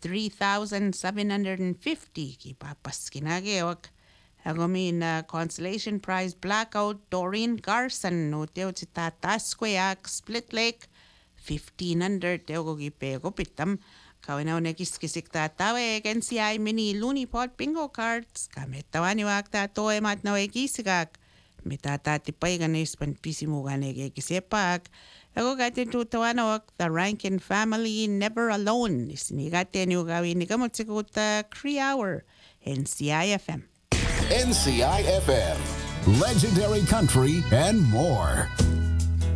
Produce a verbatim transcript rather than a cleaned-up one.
three thousand seven hundred fifty. Kipapaskinagewak. Ako min uh, Consolation Prize Blackout Doreen Garson. No teo si Tatasqueak Split Lake. fifteen hundred. Teo ko gipe ko pitam. Kawinaw na kiskisik tatawe. Ken si ay mini Looney Pot Bingo Cards. Kametawan iwak tatoe mat na kisigak. Mitatatipay ganis pan pisimugan ege kisepak. Ako gatin tutawan the Rankin family never alone. Isinigatin yung gawin ni kamot sikuta Cree Hour. N C I F M. N C I F M. Legendary country and more.